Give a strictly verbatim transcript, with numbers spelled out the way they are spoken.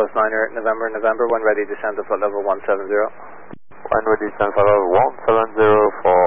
Southwest niner, November, November, one ready descend to flight level one seven zero. One ready descend flight level one seven zero for